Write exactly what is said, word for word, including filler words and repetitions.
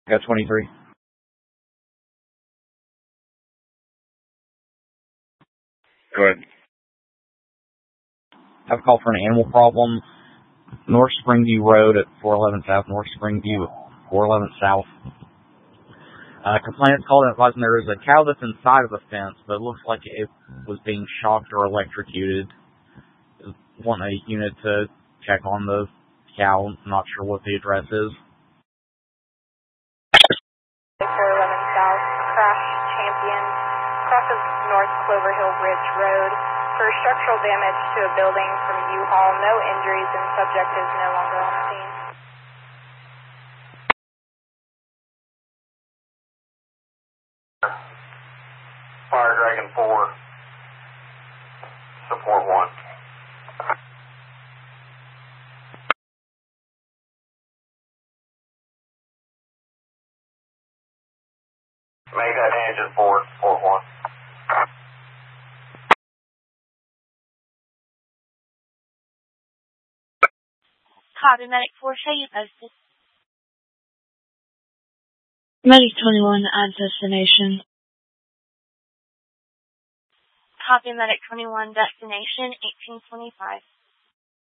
Got twenty-three. Go ahead. I've called for an animal problem. North Springview Road at four eleven South, North Springview, four eleven South. Uh, complainants called and advising there is a cow that's inside of the fence, but it looks like it was being shocked or electrocuted. Want a unit to check on the cow. Not sure what the address is. four eleven South, Crash Champion, crosses North Clover Hill Ridge Road for structural damage to a building from U-Haul. No injuries and subject is no longer on scene. Fire Dragon four, support one. Make that engine four, support one. Copy, Medic four, show you posted. Medic twenty-one at destination. Copy, Medic twenty-one, destination eighteen twenty-five.